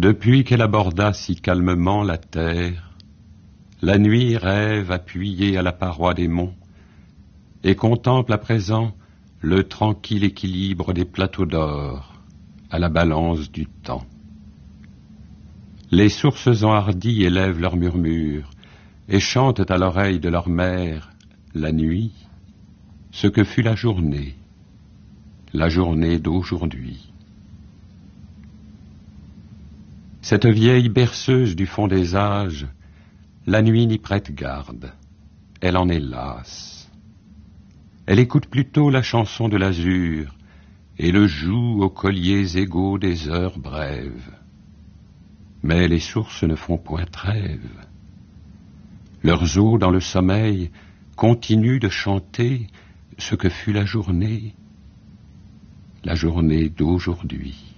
Depuis qu'elle aborda si calmement la terre, la nuit rêve appuyée à la paroi des monts et contemple à présent le tranquille équilibre des plateaux d'or à la balance du temps. Les sources enhardies élèvent leurs murmures et chantent à l'oreille de leur mère, la nuit, ce que fut la journée d'aujourd'hui. Cette vieille berceuse du fond des âges, la nuit n'y prête garde, elle en est lasse. Elle écoute plutôt la chanson de l'azur et le joue aux colliers égaux des heures brèves. Mais les sources ne font point trêve. Leurs eaux dans le sommeil continuent de chanter ce que fut la journée d'aujourd'hui.